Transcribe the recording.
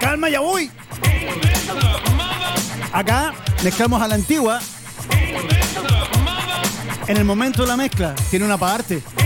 calma, ya voy. Acá mezclamos a la antigua. En el momento de la mezcla tiene una parte.